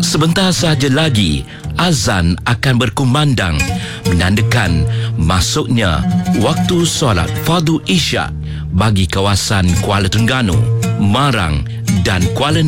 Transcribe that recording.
Sebentar sahaja lagi, azan akan berkumandang menandakan masuknya waktu solat fardu isyak bagi kawasan Kuala Terengganu, Marang dan Kuala